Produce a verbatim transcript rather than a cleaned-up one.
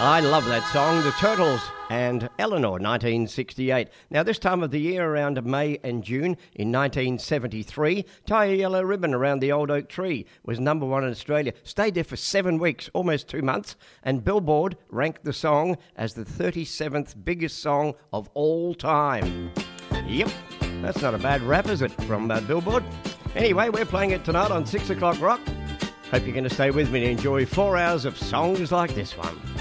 I love that song, The Turtles and Eleanor, nineteen sixty-eight. Now, this time of the year, around May and June in nineteen seventy-three, Tie a Yellow Ribbon Around the Old Oak Tree was number one in Australia. Stayed there for seven weeks, almost two months, and Billboard ranked the song as the thirty-seventh biggest song of all time. Yep, that's not a bad rap, is it, from uh, Billboard? Anyway, we're playing it tonight on six o'clock Rock. Hope you're going to stay with me to enjoy four hours of songs like this one.